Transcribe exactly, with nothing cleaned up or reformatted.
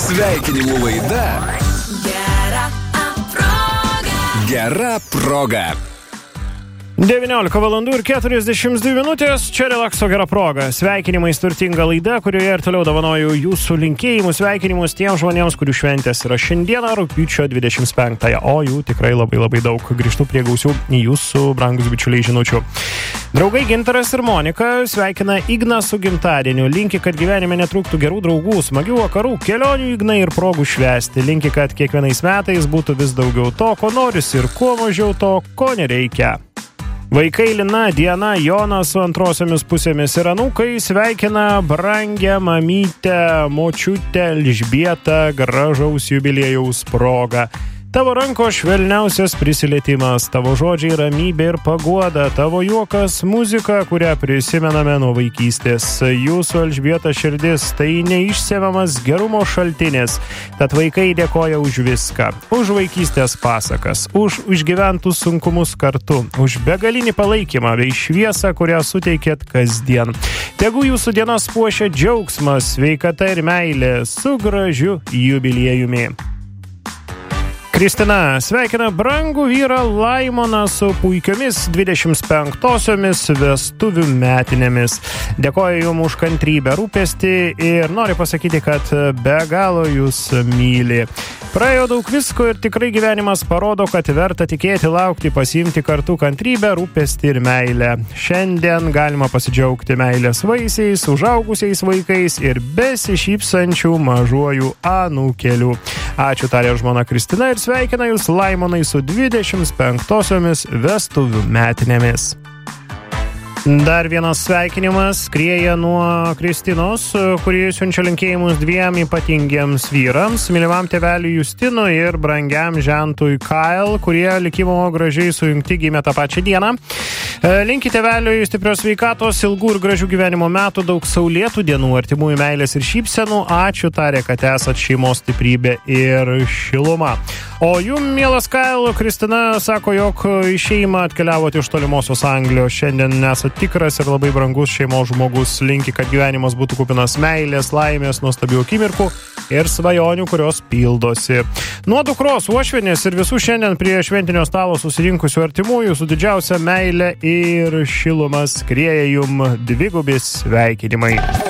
Sveikinimų laida Gera proga. Gera proga. devyniolika valandų ir keturiasdešimt dvi minutės, čia relakso gera proga. Sveikinimais turtinga laida, kurioje ir toliau dovanoju jūsų linkėjimus, sveikinimus tiems žmonėms, kurių šventės yra šiandieną, rugpjūčio dvidešimt penktąją, o jų tikrai labai labai daug. Grįžtu prie gausių jūsų, brangus bičiuliai, žinučių. Draugai Gintaras ir Monika sveikina Igną su gimtadieniu. Linki, kad gyvenime netrūktų gerų draugų, smagių vakarų, kelionių Ignai ir progų švęsti. Linki, kad kiekvienais metais būtų vis daugiau to, ko norisi, ir kuo mažiau to, ko nereikia. Vaikai Lina, Diana, Jonas su antrosiomis pusėmis ir anūkai sveikina brangią mamytę, močiutę Elžbietą gražaus jubiliejaus proga. Tavo ranko švelniausias prisilietimas, tavo žodžiai ramybė ir paguoda, tavo juokas muzika, kurią prisimename nuo vaikystės. Jūsų Elžbieta širdis tai neišsemiamas gerumo šaltinis, tad vaikai dėkoja už viską. Už vaikystės pasakas, už išgyventus sunkumus kartu, už begalinį palaikymą bei šviesą, kurią suteikėt kasdien. Tegu jūsų dienas puošia džiaugsmas, sveikata ir meilė su gražiu jubiliejumi. Kristina sveikina brangų vyrą Laimoną su puikiomis dvidešimt penktosiomis vestuvių metinėmis. Dėkoju jums už kantrybę, rūpestį ir noriu pasakyti, kad be galo jūs myli. Praėjo daug visko ir tikrai gyvenimas parodo, kad verta tikėti, laukti, pasiimti kartu kantrybę, rūpestį ir meilę. Šiandien galima pasidžiaugti meilės vaisiais, užaugusiais vaikais ir besišypsančių mažuoju anūkeliu. Ačiū, tarė žmona Kristina, ir sveikina jūs Laimonai su dvidešimt penktosiomis vestuvių metinėmis. Dar vienas sveikinimas skrieja nuo Kristinos, kuri siunčia linkėjimus dviem ypatingiems vyrams, mylimam tėveliui Justinui ir brangiam žentui Kyle, kurie likimo gražiai sujungti gimė tą pačią dieną. Linki tėveliui stiprios sveikatos, ilgų ir gražių gyvenimo metų, daug saulėtų dienų, artimųjų meilės ir šypsenų. Ačiū, tarė, kad esat šeimos stiprybė ir šiluma. O jum, mielas Kyle, Kristina sako, jog į šeimą atkeliavote iš tolimosios Anglijos. Šiandien esate tikras ir labai brangus šeimos žmogus. Linki, kad gyvenimas būtų kupinas meilės, laimės, nuostabių akimirkų ir svajonių, kurios pildosi. Nuo dukros, uošvienės ir visų šiandien prie šventinio stalo susirinkusių artimųjų su didžiausia meilė ir šilumas skrieja jum dvigubis sveikinimai.